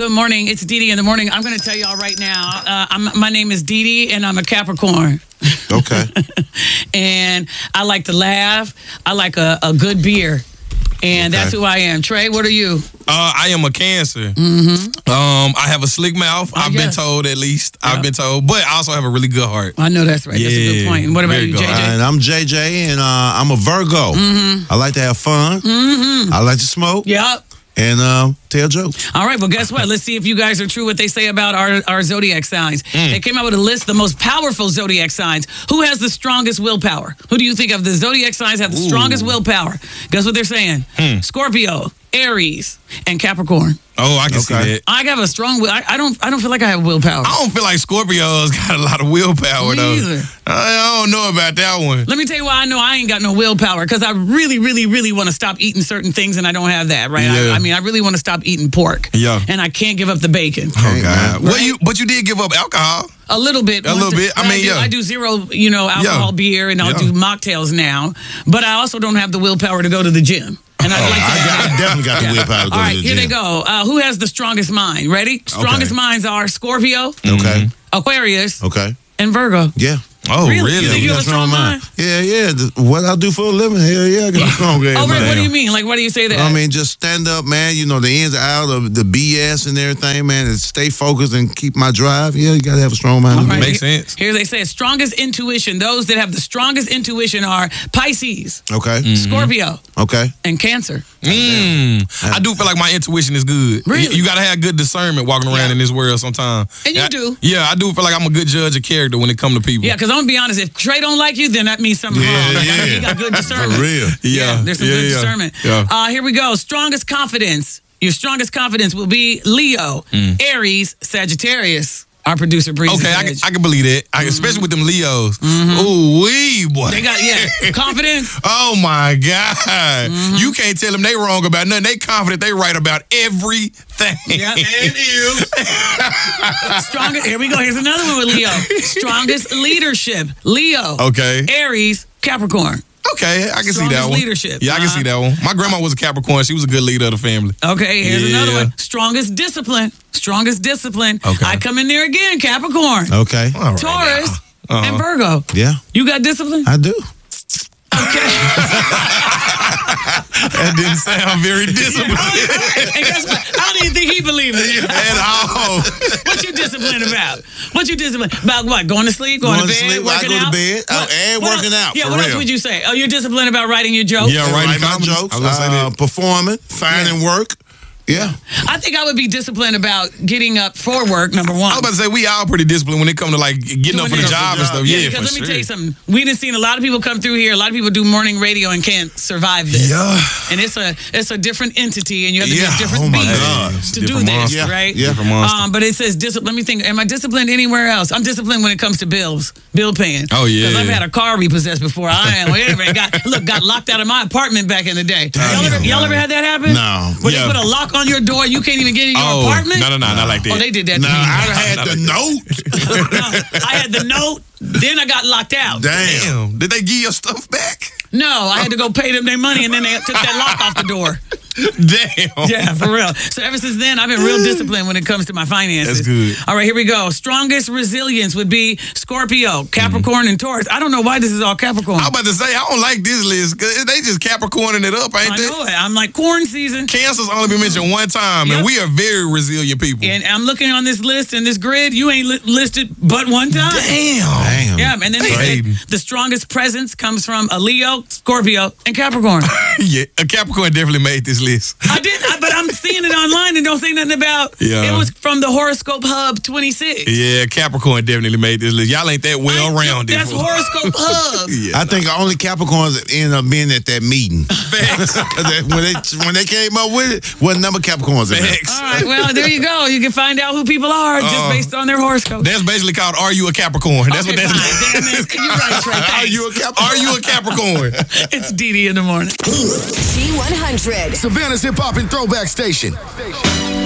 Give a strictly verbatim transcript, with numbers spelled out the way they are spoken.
Good morning. It's Dee Dee in the morning. I'm going to tell y'all right now. Uh, I'm, my name is Dee Dee, and I'm a Capricorn. Okay. And I like to laugh. I like a, a good beer. And okay. That's who I am. Trey, what are you? Uh, I am a Cancer. Mm-hmm. Um, I have a slick mouth. Oh, I've yes. been told, at least. Yep. I've been told. But I also have a really good heart. I know that's right. Yeah, that's a good point. And what about you, J J? And I'm J J, and uh, I'm a Virgo. Mm-hmm. I like to have fun. Mm-hmm. I like to smoke. Yep. And um, tell jokes. All right, well, guess what? Let's see if you guys are true what they say about our, our zodiac signs. Mm. They came out with a list of the most powerful zodiac signs. Who has the strongest willpower? Who do you think of the zodiac signs have the Ooh. strongest willpower? Guess what they're saying? Hmm. Scorpio, Aries, and Capricorn. Oh, I can Okay. see that. I have a strong will. I, I don't. I don't feel like I have willpower. I don't feel like Scorpio's got a lot of willpower, Me though. either. I don't know about that one. Let me tell you why I know I ain't got no willpower. Because I really, really, really want to stop eating certain things, and I don't have that. Right? Yeah. I, I mean, I really want to stop eating pork. Yeah. And I can't give up the bacon. Oh, God. man. Well, you, but you did give up alcohol. A little bit. A little Once- bit. I mean, do, yeah. I do zero, you know, alcohol Yeah. beer, and I'll Yeah. do mocktails now. But I also don't have the willpower to go to the gym. And I'd Oh, like to. I, got, I definitely got the Yeah. willpower to go All right, to the here gym. they go. Uh, who has the strongest mind? Ready? Strongest Okay. minds are Scorpio, Okay. Aquarius, Okay. and Virgo. Yeah. Oh, Really? really? You think you have a strong mind? Yeah, yeah. The- What I do for a living, hell yeah, I got a strong game. Oh, really? man. What do you mean? Like, why do you say that? I mean, just stand up, man. You know, the ins and outs of the B S and everything, man. And stay focused and keep my drive. Yeah, you got to have a strong mind. All right, Makes here- sense. Here they say strongest intuition. Those that have the strongest intuition are Pisces, Okay. Mm-hmm. Scorpio, Okay. and Cancer. Mm. I do feel like my intuition is good. Really? You, you got to have good discernment walking around Yeah. in this world sometimes. And you I- do. Yeah, I do feel like I'm a good judge of character when it comes to people. Yeah, because I'm gonna be honest. If Trey don't like you, then that means something Yeah, wrong. yeah. He got good discernment. For real. Yeah, Yeah, there's some yeah, good yeah. discernment. Yeah. Uh, here we go. Strongest confidence. Your strongest confidence will be Leo, Aries, Sagittarius. Our producer Breeze. Okay, I can, I can believe that. I, Especially with them Leos. Ooh, wee, boy. They got yeah confidence. Oh my God. You can't tell them they wrong about nothing. They confident they right about everything. Yeah. And you. Strongest. Here we go. Here's another one with Leo. Strongest leadership. Leo. Okay. Aries, Capricorn. Okay, I can see Strongest that one. leadership. Yeah, I can Uh-huh. see that one. My grandma was a Capricorn. She was a good leader of the family. Okay, here's Yeah. another one. Strongest discipline. Strongest discipline. Okay. I come in there again, Capricorn. Okay. All right Taurus now. Uh-huh. and Virgo. Yeah, You got discipline? I do. That didn't sound very disciplined And guess what? I don't even think he believes it. at all. What you disciplined about? What you disciplined about? What? Going to sleep? Going, Going to to bed? sleep, I Working go to out? bed, uh, and what working else? out, Yeah. for What else real. would you say? Oh, you're disciplined about writing your jokes? Yeah, Write writing my comedy. jokes, I was gonna say uh, that. performing, finding work. Yeah. I think I would be disciplined about getting up for work. Number one. I was about to say we all pretty disciplined when it comes to like getting up for Doing the it. job and stuff. Yeah, Yeah, because for let me sure. tell you something. We done seen a lot of people come through here. A lot of people do morning radio and can't survive this. Yeah. And it's a it's a different entity, and you have to Yeah. be a different Oh, my beast God. It's a to do different this, monster. Yeah. right? Yeah. Different monster. Um, but it says discipline. Let me think. Am I disciplined anywhere else? I'm disciplined when it comes to bills, bill paying. Oh, yeah. Because I've had a car repossessed before. I am whatever. And got look got locked out of my apartment back in the day. Y'all ever, y'all ever had that happen? No. Where Yeah. they put a lock on your door, you can't even get in your Oh, apartment. no, no, no, not like that. Oh, they did that Now, to me. I had the note. No, I had the note, then I got locked out. Damn. Damn. Did they give your stuff back? No, I had to go pay them their money, and then they took that lock off the door. Damn. Yeah, for real. So ever since then, I've been real disciplined when it comes to my finances. That's good. All right, here we go. Strongest resilience would be Scorpio, Capricorn, and Taurus. I don't know why this is all Capricorn. I'm about to say I don't like this list because they just Capricorning it up, ain't I they? know it. I'm like corn season. Cancer's only been mentioned one time, Yep. and we are very resilient people. And I'm looking on this list and this grid. You ain't li- listed but one time. Damn. Damn. Yeah, and then they Crazy. say the strongest presence comes from a Leo, Scorpio, and Capricorn. Yeah, a Capricorn definitely made this list. I did, I, but I'm seeing it online and don't say nothing about. Yeah. It was from the Horoscope Hub twenty-six. Yeah, Capricorn definitely made this list. Y'all ain't that well rounded. That's Horoscope Hub. Yeah. I think only Capricorns end up being at that meeting. Facts. when they when they came up with it, wasn't number Capricorns in there. Facts. All right, well, there you go. You can find out who people are just Uh, based on their horoscope. That's basically called Are You a Capricorn? That's Okay, what that's fine. Damn it. You're right, Trey. Are Thanks. you a Capricorn? Are you a Capricorn? It's Dee Dee in the morning. G one hundred. Savannah's hip hop and throwback station.